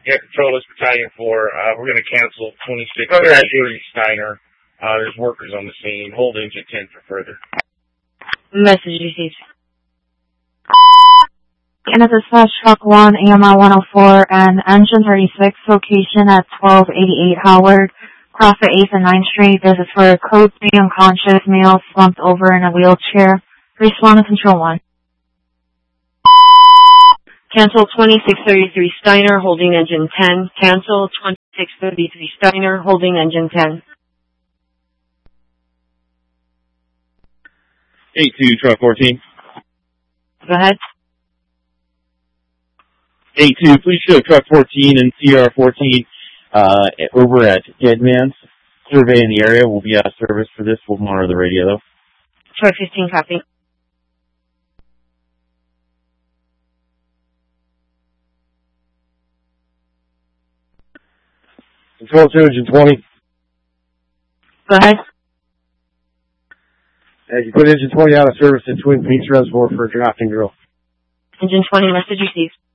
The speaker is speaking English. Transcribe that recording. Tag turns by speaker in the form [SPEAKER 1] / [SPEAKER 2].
[SPEAKER 1] Yeah, Control, this Battalion 4. We're going to cancel 2630 Steiner. There's workers on the scene. Hold engine 10 for further.
[SPEAKER 2] Message received.
[SPEAKER 3] Canada Dispatch Truck 1, AMI 104, and Engine 36, location at 1288 Howard. Cross the 8th and 9th Street. This is for a code 3 unconscious male slumped over in a wheelchair. Respond to Control 1.
[SPEAKER 2] Cancel 2633 Steiner, holding engine 10. Cancel 2633 Steiner, holding engine 10.
[SPEAKER 4] 82, truck 14.
[SPEAKER 2] Go ahead.
[SPEAKER 4] 82, please show truck 14 and CR 14 over at Deadman's. Surveying the area. We'll be out of service for this. We'll monitor the radio, though.
[SPEAKER 2] Truck 15, copy.
[SPEAKER 5] Control 2, engine 20.
[SPEAKER 2] Go ahead.
[SPEAKER 5] You put engine 20 out of service at Twin Peaks Reservoir for a drafting drill.
[SPEAKER 2] Engine 20, message received.